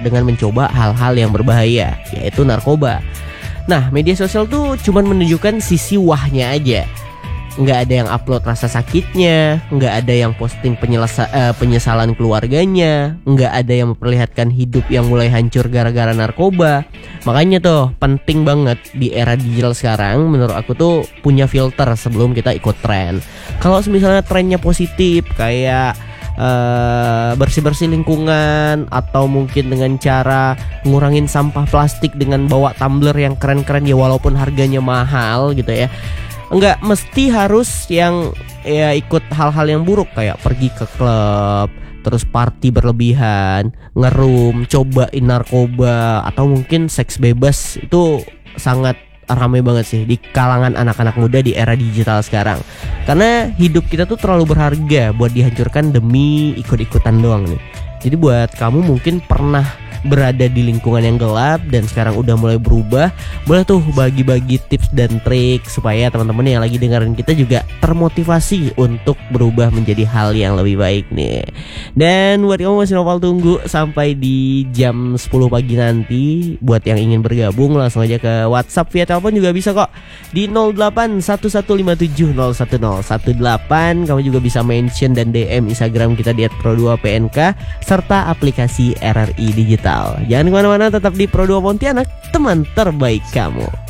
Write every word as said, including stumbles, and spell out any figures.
dengan mencoba hal-hal yang berbahaya, yaitu narkoba. Nah, media sosial tuh cuman menunjukkan sisi wahnya aja. Nggak ada yang upload rasa sakitnya, nggak ada yang posting penyelesa- uh, penyesalan keluarganya, nggak ada yang memperlihatkan hidup yang mulai hancur gara-gara narkoba. Makanya tuh penting banget di era digital sekarang menurut aku tuh punya filter sebelum kita ikut tren. Kalau misalnya trennya positif kayak Uh, bersih-bersih lingkungan, atau mungkin dengan cara ngurangin sampah plastik dengan bawa tumbler yang keren-keren ya walaupun harganya mahal gitu ya, nggak mesti harus yang ya ikut hal-hal yang buruk kayak pergi ke klub, terus party berlebihan, ngerum, cobain narkoba, atau mungkin seks bebas. Itu sangat ramai banget sih di kalangan anak-anak muda di era digital sekarang. Karena hidup kita tuh terlalu berharga buat dihancurkan demi ikut-ikutan doang nih. Jadi buat kamu mungkin pernah berada di lingkungan yang gelap dan sekarang udah mulai berubah, boleh tuh bagi-bagi tips dan trik supaya teman-teman yang lagi dengerin kita juga termotivasi untuk berubah menjadi hal yang lebih baik nih. Dan buat kamu masih novel tunggu sampai di jam sepuluh pagi nanti. Buat yang ingin bergabung langsung aja ke WhatsApp via telepon juga bisa kok di nol delapan satu satu lima tujuh nol satu nol satu delapan. Kamu juga bisa mention dan D M Instagram kita di et pro dua p n k serta aplikasi R R I Digital. Jangan kemana-mana, tetap di Pro dua Pontianak, teman terbaik kamu.